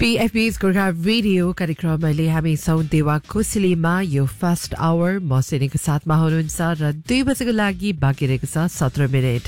PFB's Gorkha radio कार्यक्रम अहिले हामी सौदेवा कोसिलीमा यो फर्स्ट आवर म सेनीको साथमा हुनुहुन्छ र 2 बजेको लागि बाँकी रहेको छ 17 मिनेट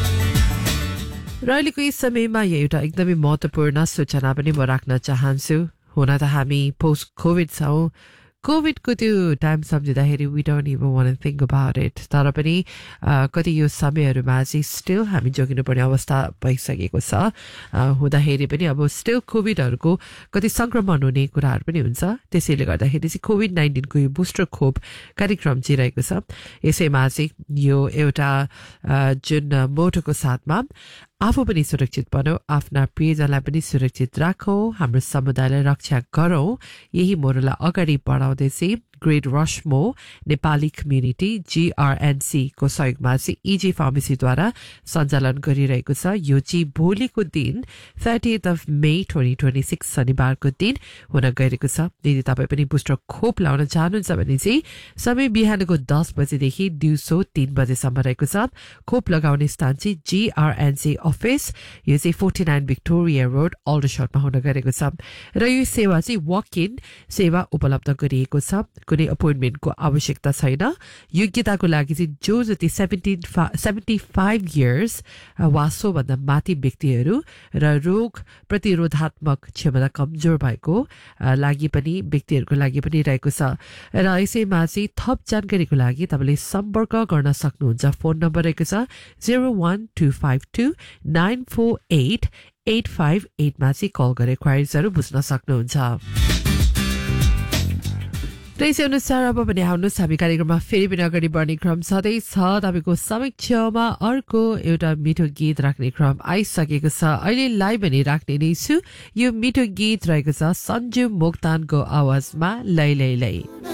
र अहिलेको यस समयमा यो एउटा एकदमै महत्त्वपूर्ण सूचना पनि म राख्न चाहन्छु हुन त हामी पोस्ट कोभिड छौं कोभिड को त्यो टाइम सम्झिँदाखेरि we don't even want to think about it तर पनि कति यो समयहरुमा चाहिँ स्टिल हामी जोगिनु पर्ने अवस्था भइसकेको छ हुँदाखेरि पनि अब स्टिल कोभिडहरुको कति संक्रमण हुने कुराहरु पनि हुन्छ त्यसैले गर्दाखेरि चाहिँ कोभिड 19 को यो बुस्टर खोप कार्यक्रम चलिरहेको छ यसैमा चाहिँ यो एउटा जुन मोटोको साथमा आफू पनि सुरक्षित बनौ आफ्ना प्रियजनलाई पनि सुरक्षित राखौं हाम्रो समुदायलाई रक्षा गरौं यही मोरला अगाडि बढाउँदै चाहिँ ग्रेट रशमो नेपाली कम्युनिटी GRNC को सहयोगमा चाहिँ इजी फार्मेसी द्वारा सञ्चालन गरिरहेको छ यो चाहिँ भोलिको दिन 30th of May 2026 शनिबारको दिन हुन गइरहेको छ यदि तपाई पनि बुस्टर खोप लाउन चाहनुहुन्छ भने चाहिँ समय बिहानको 10 बजेदेखि दिउँसो 3 बजेसम्म रहेको छ खोप लगाउने स्थान चाहिँ GRNC अफिस यो चाहिँ 49 भिक्टोरिया रोड अल्डरसटमा हुन गइरहेको छ र यो सेवा चाहिँ वक इन सेवा उपलब्ध गरिएको छ कुनै अपोइन्टमेन्टको आवश्यकता छैन योग्यताको लागि चाहिँ जो जति 75 इयर्स वा सो भन्दा माथि व्यक्तिहरू र रोग प्रतिरोधात्मक क्षमता कमजोर भएको लागि पनि व्यक्तिहरूको लागि पनि रहेको छ र यसैमा चाहिँ थप जानकारीको लागि तपाईले सम्पर्क गर्न सक्नुहुन्छ फोन नम्बर रहेको छ 01252 948 858 मा चाहिँ कल गरे क्वाइरीजहरु बुझ्न सक्नुहुन्छ त्यसै अनुसार अब पनि आउनुहोस् हामी कार्यक्रममा फेरि पनि अगाडि बढ्ने क्रम सधैँ छ तपाईको समीक्षामा अर्को एउटा मिठो गीत राख्ने क्रम आइसकेको छ अहिले लाइभ पनि राख्ने नै छु यो मिठो गीत रहेको छ सञ्जु मोक्तानको आवाजमा लै लै लै